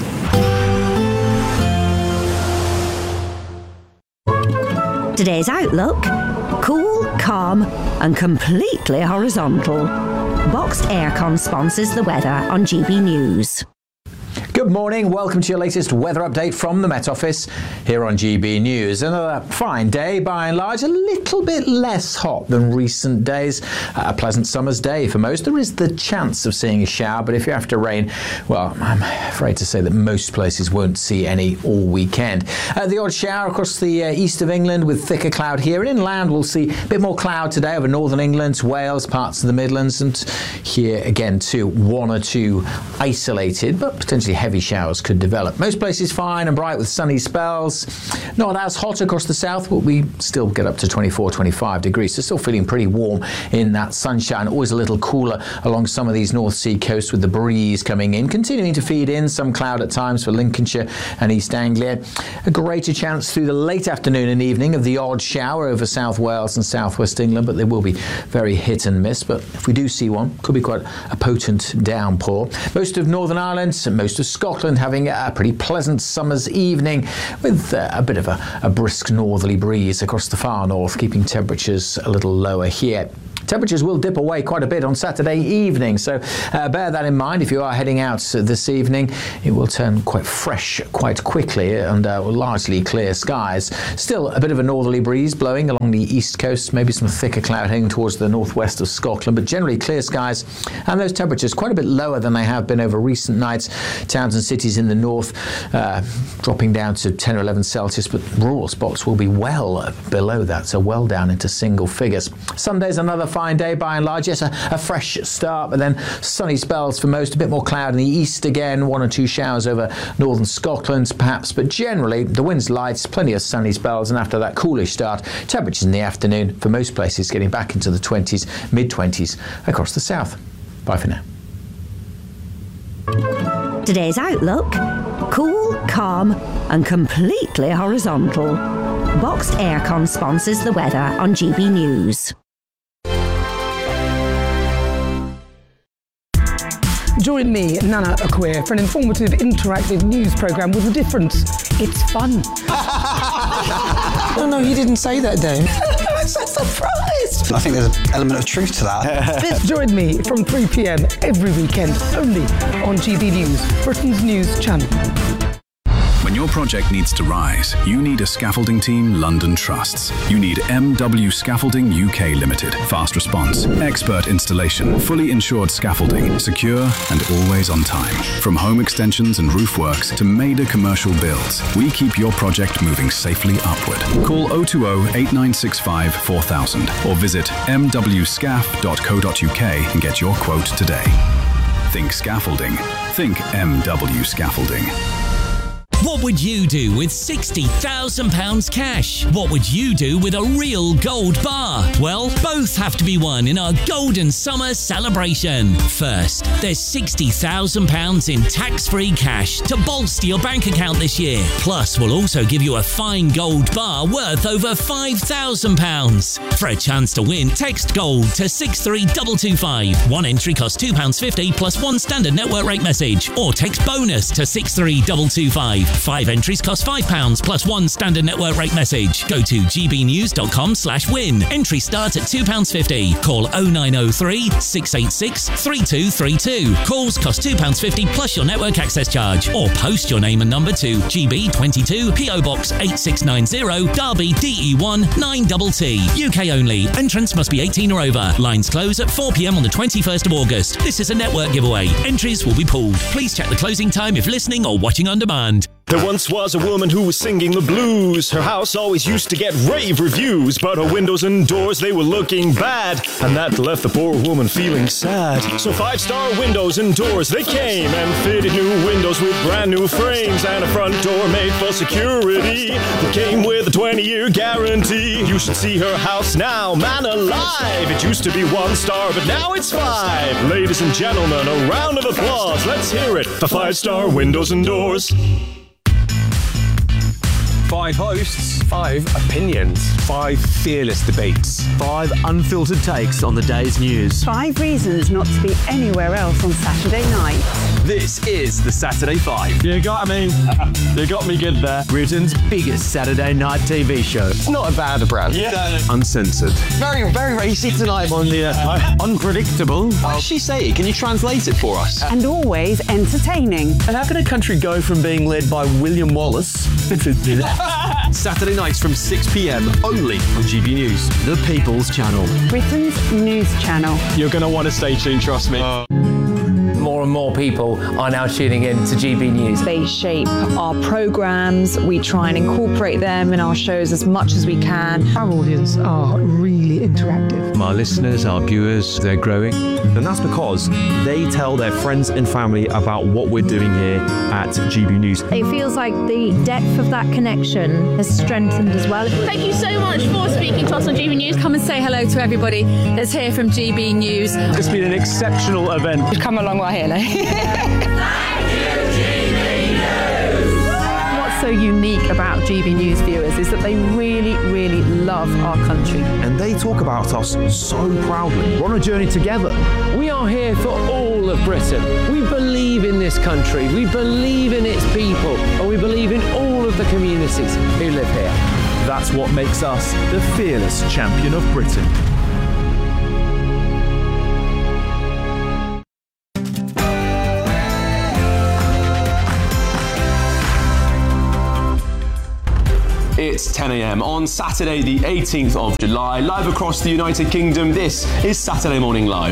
Today's outlook: cool, calm, and completely horizontal. Boxed Aircon sponsors the weather on G B News. Good morning. Welcome to your latest weather update from the Met Office here on G B News. Another fine day by and large, a little bit less hot than recent days. A pleasant summer's day for most. There is the chance of seeing a shower, but if you're after rain, well, I'm afraid to say that most places won't see any all weekend. Uh, the odd shower across the uh, east of England with thicker cloud here. And inland, we'll see a bit more cloud today over northern England, Wales, parts of the Midlands, and here again too, one or two isolated but potentially heavy heavy showers could develop. Most places fine and bright with sunny spells. Not as hot across the south, but we still get up to twenty-four, twenty-five degrees. So still feeling pretty warm in that sunshine. Always a little cooler along some of these North Sea coasts with the breeze coming in, continuing to feed in some cloud at times for Lincolnshire and East Anglia. A greater chance through the late afternoon and evening of the odd shower over South Wales and southwest England, but they will be very hit and miss. But if we do see one, could be quite a potent downpour. Most of Northern Ireland and most of Scotland having a pretty pleasant summer's evening with uh, a bit of a, a brisk northerly breeze across the far north, keeping temperatures a little lower here. Temperatures will dip away quite a bit on Saturday evening, so uh, bear that in mind if you are heading out this evening. It will turn quite fresh quite quickly and uh, largely clear skies. Still a bit of a northerly breeze blowing along the east coast, maybe some thicker cloud heading towards the northwest of Scotland, but generally clear skies, and those temperatures quite a bit lower than they have been over recent nights. Towns and cities in the north uh, dropping down to ten or eleven Celsius, but rural spots will be well below that, so well down into single figures. Sunday's another fine day by and large. Yes, a, a fresh start, but then sunny spells for most, a bit more cloud in the east again, one or two showers over northern Scotland perhaps, but generally the wind's light, plenty of sunny spells, and after that coolish start, temperatures in the afternoon for most places getting back into the twenties, mid twenties across the south. Bye for now. Today's outlook: cool, calm and completely horizontal. Boxed Aircon sponsors the weather on G B News. Join me, Nana Akweer, for an informative, interactive news programme with a difference. It's fun. No, no, he didn't say that, Dave. I'm so surprised. I think there's an element of truth to that. Join me from three p.m. every weekend, only on G B News, Britain's news channel. When your project needs to rise, you need a scaffolding team London trusts. You need M W Scaffolding U K Limited. Fast response, expert installation, fully insured scaffolding, secure and always on time. From home extensions and roof works to major commercial builds, we keep your project moving safely upward. Call oh two oh, eight nine six five, four thousand or visit m w scaff dot co dot u k and get your quote today. Think scaffolding. Think M W Scaffolding. What would you do with sixty thousand pounds cash? What would you do with a real gold bar? Well, both have to be won in our Golden Summer celebration. First, there's sixty thousand pounds in tax-free cash to bolster your bank account this year. Plus, we'll also give you a fine gold bar worth over five thousand pounds. For a chance to win, text GOLD to six three two two five. One entry costs two pounds fifty plus one standard network rate message. Or text BONUS to six three two two five. Five entries cost five pounds plus one standard network rate message. Go to g b news dot com slash win. Entry starts at two pounds fifty. Call oh nine oh three, six eight six, three two three two. Calls cost two pounds fifty plus your network access charge. Or post your name and number to G B twenty-two, P O Box eight six nine zero, Derby D E one nine T T. U K only. Entrants must be eighteen or over. Lines close at four p.m. on the twenty-first of August. This is a network giveaway. Entries will be pulled. Please check the closing time if listening or watching on demand. There once was a woman who was singing the blues. Her house always used to get rave reviews, but her windows and doors, they were looking bad, and that left the poor woman feeling sad. So five-star windows and doors, they came and fitted new windows with brand new frames and a front door made for security that came with a twenty-year guarantee. You should see her house now, man alive. It used to be one star, but now it's five. Ladies and gentlemen, a round of applause. Let's hear it for five-star windows and doors. Five hosts, five opinions, five fearless debates, five unfiltered takes on the day's news. Five reasons not to be anywhere else on Saturday night. This is the Saturday Five. You got me. You got me good there. Britain's biggest Saturday night T V show. It's not a bad brand. Yeah. Uncensored. Very, very racy tonight. On the uh, unpredictable. What did she say? Can you translate it for us? And always entertaining. And how can a country go from being led by William Wallace Saturday nights from six p.m. only on G B News, the People's Channel. Britain's news channel. You're going to want to stay tuned, trust me. Uh. More more and more people are now tuning in to G B News. They shape our programmes. We try and incorporate them in our shows as much as we can. Our audience are really interactive. Our listeners, our viewers, they're growing. And that's because they tell their friends and family about what we're doing here at G B News. It feels like the depth of that connection has strengthened as well. Thank you so much for speaking to us on G B News. Come and say hello to everybody that's here from G B News. It's been an exceptional event. We've come a long way here, now. What's so unique about G B News viewers is that they really, really love our country. And they talk about us so proudly. We're on a journey together. We are here for all of Britain. We believe in this country, we believe in its people, and we believe in all of the communities who live here. That's what makes us the fearless champion of Britain. It's ten a m on Saturday the eighteenth of July, live across the United Kingdom. This is Saturday Morning Live.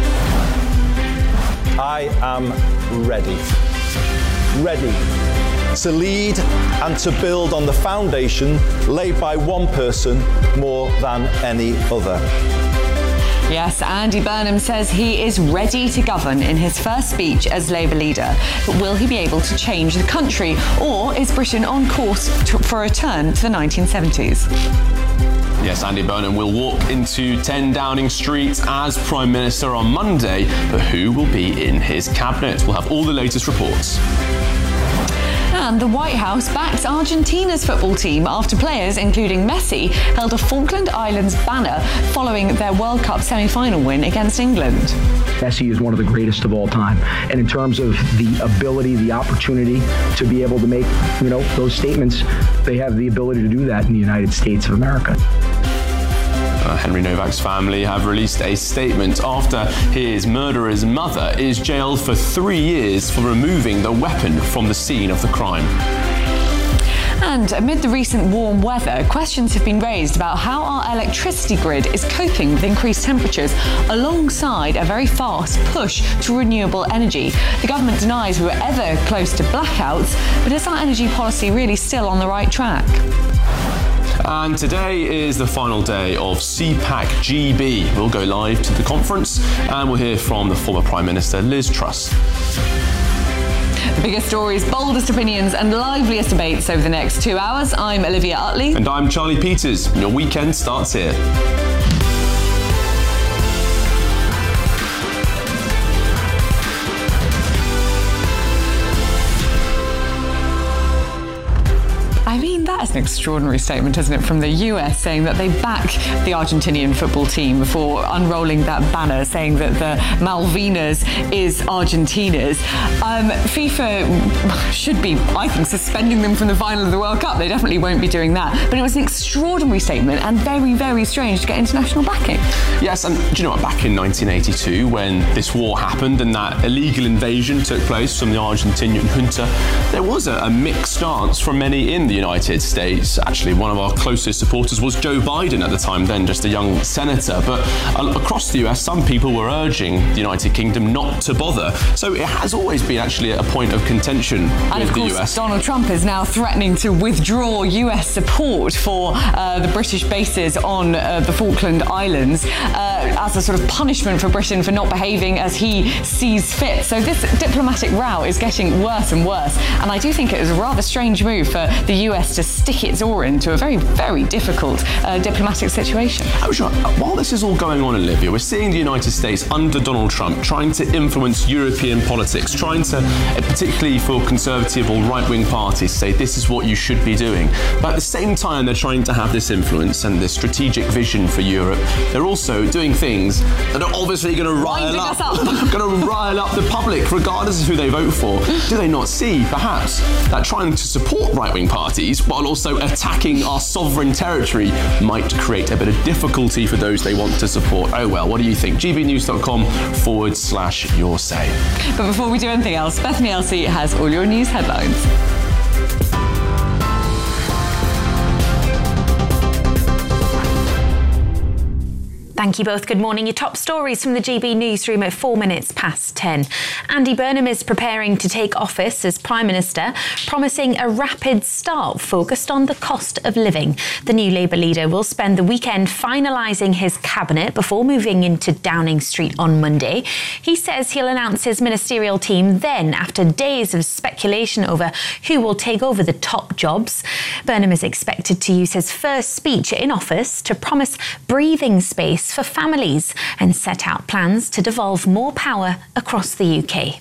I am ready. Ready to lead and to build on the foundation laid by one person more than any other. Yes, Andy Burnham says he is ready to govern in his first speech as Labour leader. But will he be able to change the country, or is Britain on course to, for a return to the nineteen seventies? Yes, Andy Burnham will walk into ten Downing Street as Prime Minister on Monday, but who will be in his cabinet? We'll have all the latest reports. And the White House backed Argentina's football team after players, including Messi, held a Falkland Islands banner following their World Cup semi-final win against England. Messi is one of the greatest of all time. And in terms of the ability, the opportunity to be able to make, you know, those statements, they have the ability to do that in the United States of America. Uh, Henry Novak's family have released a statement after his murderer's mother is jailed for three years for removing the weapon from the scene of the crime. And amid the recent warm weather, questions have been raised about how our electricity grid is coping with increased temperatures alongside a very fast push to renewable energy. The government denies we were ever close to blackouts, but is our energy policy really still on the right track? And today is the final day of C PAC G B. We'll go live to the conference and we'll hear from the former Prime Minister Liz Truss. The biggest stories, boldest opinions and liveliest debates over the next two hours. I'm Olivia Utley. And I'm Charlie Peters. And your weekend starts here. I mean, that is an extraordinary statement, isn't it, from the U S saying that they back the Argentinian football team before unrolling that banner saying that the Malvinas is Argentina's. Um, FIFA should be, I think, suspending them from the final of the World Cup. They definitely won't be doing that. But it was an extraordinary statement and very, very strange to get international backing. Yes, and do you know what? Back in nineteen eighty-two, when this war happened and that illegal invasion took place from the Argentinian junta, there was a, a mixed stance from many in the United States. Actually, one of our closest supporters was Joe Biden at the time, then just a young senator. But across the U S, some people were urging the United Kingdom not to bother. So it has always been actually a point of contention and with of course, the U S. Donald Trump is now threatening to withdraw U S support for uh, the British bases on uh, the Falkland Islands uh, as a sort of punishment for Britain for not behaving as he sees fit. So this diplomatic row is getting worse and worse. And I do think it was a rather strange move for the U S to stick its oar into a very, very difficult uh, diplomatic situation. Oh, sure. While this is all going on in Libya, we're seeing the United States under Donald Trump trying to influence European politics, trying to, particularly for conservative or right-wing parties, say this is what you should be doing. But at the same time, they're trying to have this influence and this strategic vision for Europe. They're also doing things that are obviously going to rile up, up. going to rile up the public, regardless of who they vote for. Do they not see, perhaps, that trying to support right-wing parties while also attacking our sovereign territory might create a bit of difficulty for those they want to support? Oh well, what do you think? gbnews.com forward slash your say. But before we do anything else, Bethany Elsey has all your news headlines. Thank you both. Good morning. Your top stories from the G B newsroom at four minutes past ten. Andy Burnham is preparing to take office as Prime Minister, promising a rapid start focused on the cost of living. The new Labour leader will spend the weekend finalising his cabinet before moving into Downing Street on Monday. He says he'll announce his ministerial team then, after days of speculation over who will take over the top jobs. Burnham is expected to use his first speech in office to promise breathing space for families and set out plans to devolve more power across the U K.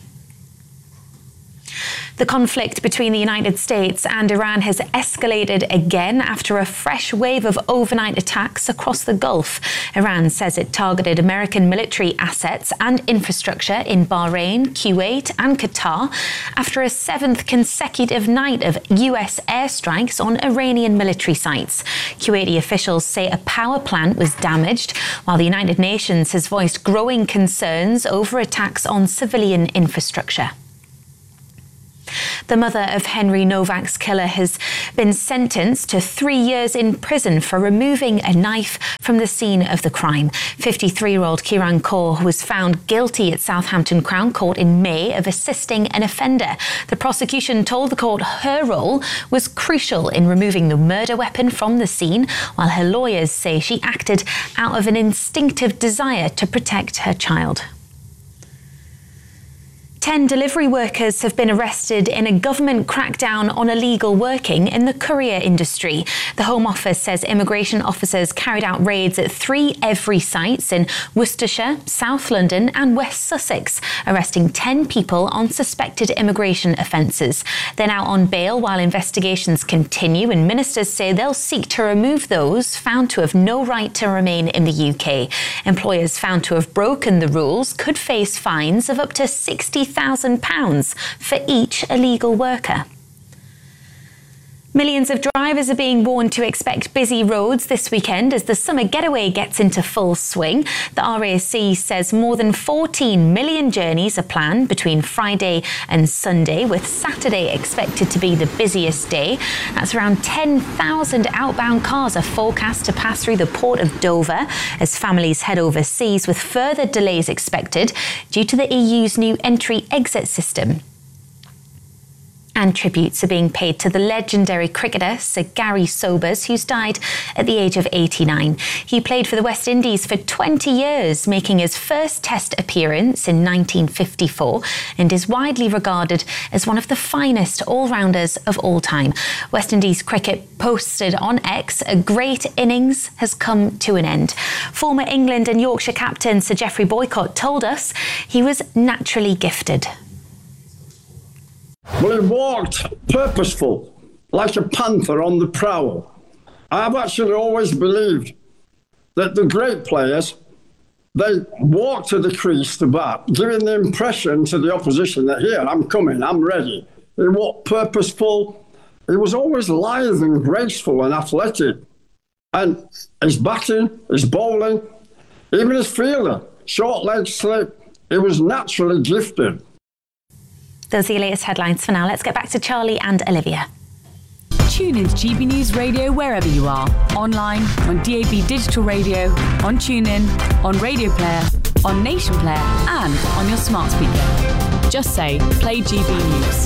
The conflict between the United States and Iran has escalated again after a fresh wave of overnight attacks across the Gulf. Iran says it targeted American military assets and infrastructure in Bahrain, Kuwait and Qatar after a seventh consecutive night of U S airstrikes on Iranian military sites. Kuwaiti officials say a power plant was damaged, while the United Nations has voiced growing concerns over attacks on civilian infrastructure. The mother of Henry Novak's killer has been sentenced to three years in prison for removing a knife from the scene of the crime. fifty-three-year-old Kiran Kaur was found guilty at Southampton Crown Court in May of assisting an offender. The prosecution told the court her role was crucial in removing the murder weapon from the scene, while her lawyers say she acted out of an instinctive desire to protect her child. Ten delivery workers have been arrested in a government crackdown on illegal working in the courier industry. The Home Office says immigration officers carried out raids at three Every sites in Worcestershire, South London and West Sussex, arresting ten people on suspected immigration offences. They're now on bail while investigations continue, and ministers say they'll seek to remove those found to have no right to remain in the U K. Employers found to have broken the rules could face fines of up to sixty thousand pounds for each illegal worker. Millions of drivers are being warned to expect busy roads this weekend as the summer getaway gets into full swing. The R A C says more than fourteen million journeys are planned between Friday and Sunday, with Saturday expected to be the busiest day. That's around ten thousand outbound cars are forecast to pass through the port of Dover as families head overseas, with further delays expected due to the E U's new entry-exit system. And tributes are being paid to the legendary cricketer Sir Gary Sobers, who's died at the age of eighty-nine. He played for the West Indies for twenty years, making his first Test appearance in nineteen fifty-four, and is widely regarded as one of the finest all-rounders of all time. West Indies Cricket posted on X, "A great innings has come to an end." Former England and Yorkshire captain Sir Geoffrey Boycott told us he was naturally gifted. Well, he walked purposeful, like a panther on the prowl. I've actually always believed that the great players, they walk to the crease to bat, giving the impression to the opposition that, here, I'm coming, I'm ready. He walked purposeful. He was always lithe and graceful and athletic. And his batting, his bowling, even his fielder, short leg slip, he was naturally gifted. Those are your latest headlines for now. Let's get back to Charlie and Olivia. Tune in to G B News Radio wherever you are. Online, on D A B Digital Radio, on TuneIn, on Radio Player, on Nation Player and on your smart speaker. Just say, play G B News.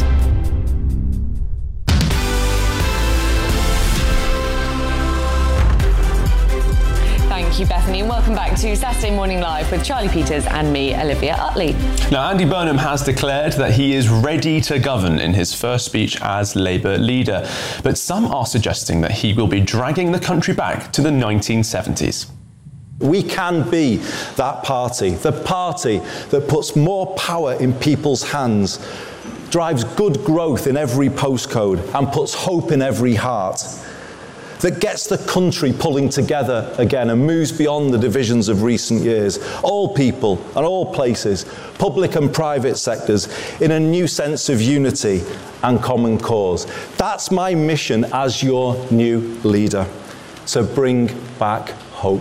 Thank you, Bethany, and welcome back to Saturday Morning Live with Charlie Peters and me, Olivia Utley. Now, Andy Burnham has declared that he is ready to govern in his first speech as Labour leader, but some are suggesting that he will be dragging the country back to the nineteen seventies. We can be that party, the party that puts more power in people's hands, drives good growth in every postcode and puts hope in every heart, that gets the country pulling together again and moves beyond the divisions of recent years. All people and all places, public and private sectors, in a new sense of unity and common cause. That's my mission as your new leader, to bring back hope.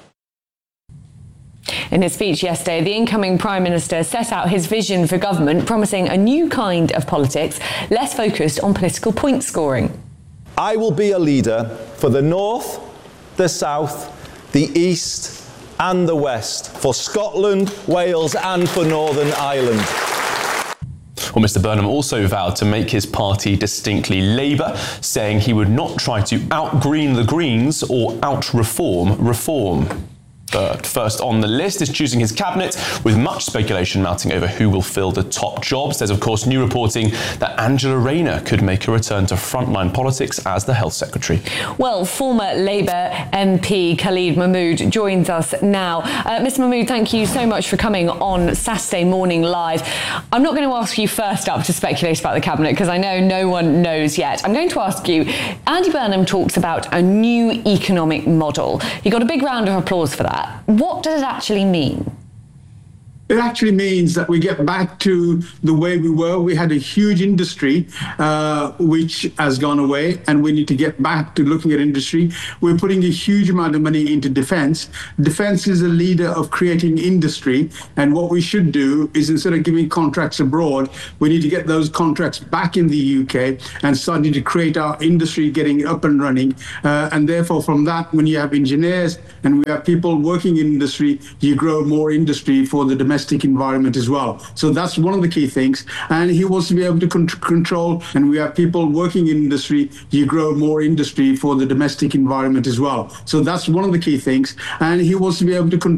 In his speech yesterday, the incoming Prime Minister set out his vision for government, promising a new kind of politics, less focused on political point scoring. I will be a leader for the North, the South, the East and the West, for Scotland, Wales and for Northern Ireland. Well, Mr Burnham also vowed to make his party distinctly Labour, saying he would not try to out-green the Greens or out-reform reform. But first on the list is choosing his cabinet, with much speculation mounting over who will fill the top jobs. There's of course new reporting that Angela Rayner could make a return to frontline politics as the Health Secretary. Well, former Labour M P Khalid Mahmood joins us now. Uh, Mister Mahmood, thank you so much for coming on Saturday Morning Live. I'm not going to ask you first up to speculate about the cabinet because I know no one knows yet. I'm going to ask you, Andy Burnham talks about a new economic model. He got a big round of applause for that. What does it actually mean? It actually means that we get back to the way we were. We had a huge industry, uh, which has gone away, and we need to get back to looking at industry. We're putting a huge amount of money into defense. Defense is a leader of creating industry, and what we should do is, instead of giving contracts abroad, we need to get those contracts back in the U K and starting to create our industry getting up and running. Uh, and therefore, from that, when you have engineers and we have people working in industry, you grow more industry for the domestic environment as well. So that's one of the key things. And he wants to be able to con- control, and we have people working in industry, you grow more industry for the domestic environment as well. So that's one of the key things. And he wants to be able to control